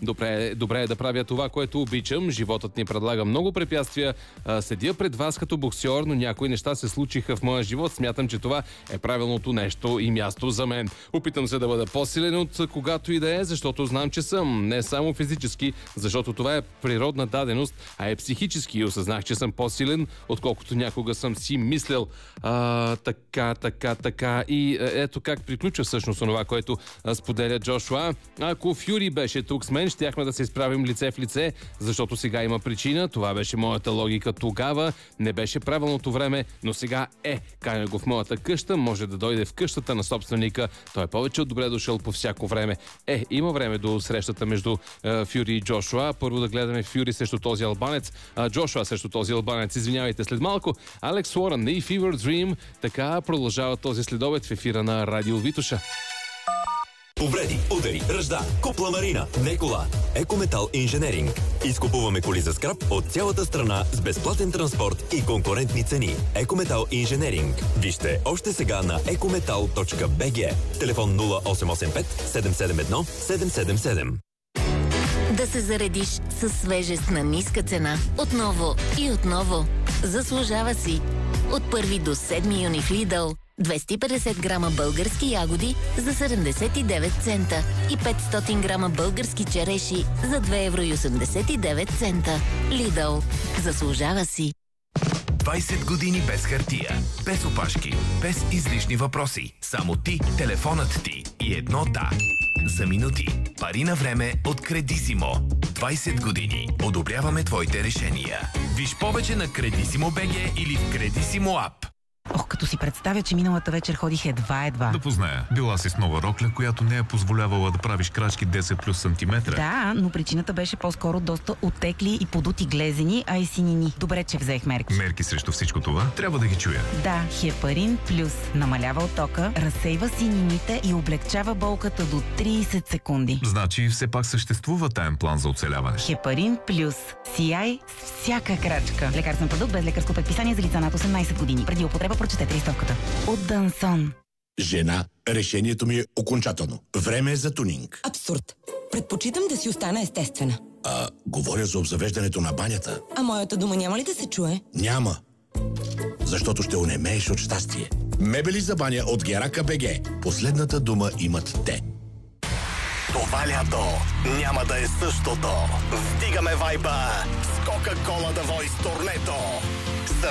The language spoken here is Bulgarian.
Добре е да правя това, което обичам. Животът ни предлага много препятствия. Седя пред вас като боксер, но някои неща се случиха в моя живот. Смятам, че това е правилното нещо и място за мен. Опитам се да бъда по-силен от когато и да е, защото знам, че съм. Не само физически, защото това е природна даденост, а е психически. И осъзнах, че съм по-силен, отколкото някога съм си мислил. Така. И ето как приключва всъщност това, което споделя Джошуа. Ако Фюри беше тук с мен, щяхме да се изправим лице в лице, защото сега има причина. Това беше моята логика тогава. Не беше правилното време, но сега каня го в моята къща, може да дойде в къщата на собственика. Той е повече от добре дошъл по всяко време. Има време до срещата между Фюри и Джошуа. Първо да гледаме Фюри срещу този албанец. Джошуа срещу този албанец. Извинявайте, след малко. Алекс Уорън и Fever Dream. Така продължава този следобед в ефира на Радио Витоша. Повреди, удари, ръжда, купла марина, не кола. Екометал Инженеринг. Изкупуваме коли за скрап от цялата страна с безплатен транспорт и конкурентни цени. Екометал Инженеринг. Вижте още сега на ecometal.bg. Телефон 0885 771 777. Да се заредиш със свежест на ниска цена. Отново и отново. Заслужава си. От 1 до 7 юни в Lidl 250 грама български ягоди за 79 цента и 500 грама български череши за 2,89 евро. Lidl. Заслужава си. 20 години без хартия, без опашки, без излишни въпроси. Само ти, телефонът ти и едно да. За минути. Пари на време от Кредисимо. 20 години. Одобряваме твоите решения. Виж повече на Кредисимо БГ или в Кредисимо ап. Като си представя, че миналата вечер ходих едва. Да позная. Била си с нова рокля, която не е позволявала да правиш крачки 10 плюс сантиметра. Да, но причината беше по-скоро доста оттекли и подути глезени, а и синини. Добре, че взех мерки. Мерки срещу всичко това? Трябва да ги чуя. Да, Хепарин Плюс намалява оттока, разсейва синините и облегчава болката до 30 секунди. Значи все пак съществува таен план за оцеляване. Хепарин Плюс. Сияй с всяка крачка. Лекарствен продукт без лекарско предписание за лица над 18 години. Преди употреба прочетете листовката. От Дансон. Жена, решението ми е окончателно. Време е за тунинг. Абсурд. Предпочитам да си остана естествена. Говоря за обзавеждането на банята. А моята дума няма ли да се чуе? Няма. Защото ще онемееш от щастие. Мебели за баня от Герака БГ. Последната дума имат те. Това лято няма да е същото. Вдигаме вайба с Кока-Кола The Voice турнето.